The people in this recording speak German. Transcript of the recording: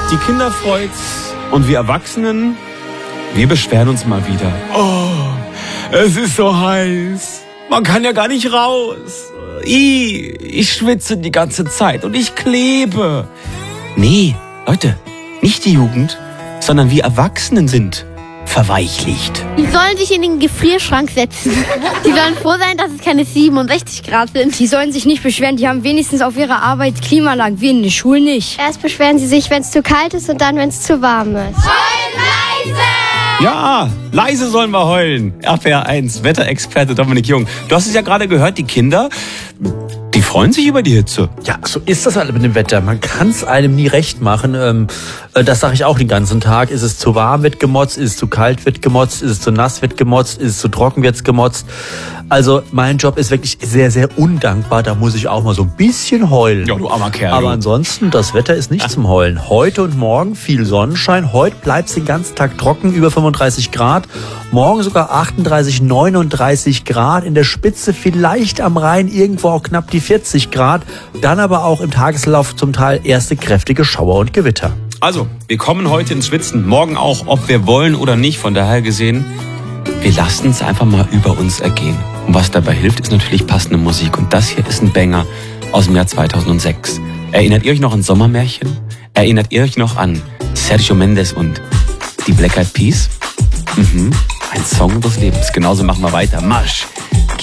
Die Kinder freut's und wir Erwachsenen, wir beschweren uns mal wieder. Oh, es ist so heiß. Man kann ja gar nicht raus. Ich schwitze die ganze Zeit und ich klebe. Nee, Leute, nicht die Jugend, sondern wir Erwachsenen sind verweichlicht. Die sollen sich in den Gefrierschrank setzen. Die sollen froh sein, dass es keine 67 Grad sind. Die sollen sich nicht beschweren, die haben wenigstens auf ihrer Arbeit Klimaanlagen, wir in der Schule nicht. Erst beschweren sie sich, wenn es zu kalt ist und dann, wenn es zu warm ist. Heul leise! Ja, leise sollen wir heulen. RPR1, Wetterexperte Dominik Jung. Du hast es ja gerade gehört, die Kinder, die freuen sich über die Hitze. Ja, so ist das halt mit dem Wetter. Man kann es einem nie recht machen. Das sage ich auch den ganzen Tag. Ist es zu warm, wird gemotzt. Ist es zu kalt, wird gemotzt. Ist es zu nass, wird gemotzt. Ist es zu trocken, wird gemotzt. Also mein Job ist wirklich sehr, sehr undankbar. Da muss ich auch mal so ein bisschen heulen. Ja, du armer Kerl. Aber ansonsten, das Wetter ist nicht zum Heulen. Heute und morgen viel Sonnenschein. Heute bleibt es den ganzen Tag trocken, über 35 Grad. Morgen sogar 38, 39 Grad. In der Spitze vielleicht am Rhein irgendwo auch knapp die 40 Grad. Dann aber auch im Tageslauf zum Teil erste kräftige Schauer und Gewitter. Also, wir kommen heute ins Schwitzen. Morgen auch, ob wir wollen oder nicht. Von daher gesehen, wir lassen es einfach mal über uns ergehen. Und was dabei hilft, ist natürlich passende Musik. Und das hier ist ein Banger aus dem Jahr 2006. Erinnert ihr euch noch an Sommermärchen? Erinnert ihr euch noch an Sergio Mendes und die Black Eyed Peas? Ein Song des Lebens. Genauso machen wir weiter. Marsch!